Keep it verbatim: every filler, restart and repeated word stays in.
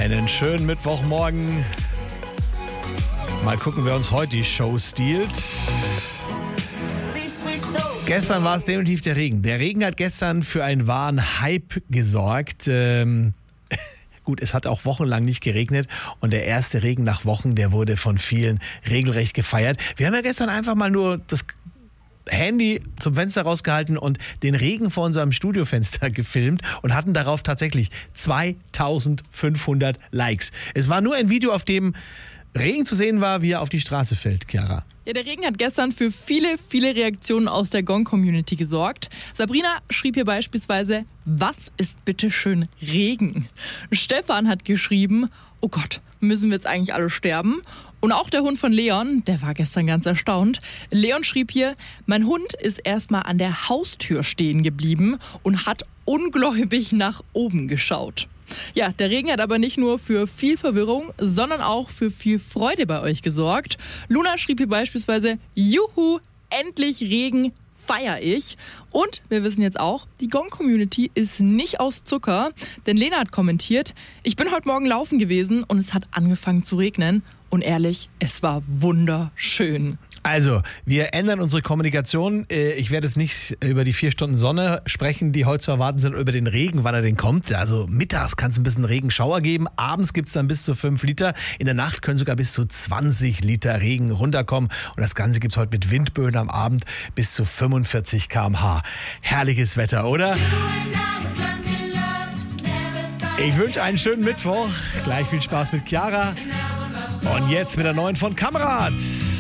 Einen schönen Mittwochmorgen. Mal gucken, wer uns heute die Show stiehlt. Gestern war es definitiv der Regen. Der Regen hat gestern für einen wahren Hype gesorgt. Ähm, gut, es hat auch wochenlang nicht geregnet und der erste Regen nach Wochen, der wurde von vielen regelrecht gefeiert. Wir haben ja gestern einfach mal nur das Handy zum Fenster rausgehalten und den Regen vor unserem Studiofenster gefilmt und hatten darauf tatsächlich zweitausendfünfhundert Likes. Es war nur ein Video, auf dem Regen zu sehen war, wie er auf die Straße fällt, Chiara. Ja, der Regen hat gestern für viele, viele Reaktionen aus der Gong-Community gesorgt. Sabrina schrieb hier beispielsweise, was ist bitte schön Regen? Stefan hat geschrieben, oh Gott, müssen wir jetzt eigentlich alle sterben? Und auch der Hund von Leon, der war gestern ganz erstaunt. Leon schrieb hier, mein Hund ist erstmal an der Haustür stehen geblieben und hat ungläubig nach oben geschaut. Ja, der Regen hat aber nicht nur für viel Verwirrung, sondern auch für viel Freude bei euch gesorgt. Luna schrieb hier beispielsweise, juhu, endlich Regen, feier ich. Und wir wissen jetzt auch, die Gong-Community ist nicht aus Zucker, denn Lena hat kommentiert, ich bin heute Morgen laufen gewesen und es hat angefangen zu regnen. Und ehrlich, es war wunderschön. Also, wir ändern unsere Kommunikation. Ich werde jetzt nicht über die vier Stunden Sonne sprechen, die heute zu erwarten sind, über den Regen, wann er denn kommt. Also mittags kann es ein bisschen Regenschauer geben, abends gibt es dann bis zu fünf Liter. In der Nacht können sogar bis zu zwanzig Liter Regen runterkommen. Und das Ganze gibt es heute mit Windböen am Abend bis zu fünfundvierzig Kilometer pro Stunde. Herrliches Wetter, oder? Ich wünsche einen schönen Mittwoch. Gleich viel Spaß mit Chiara. Und jetzt mit der neuen von Kamerad.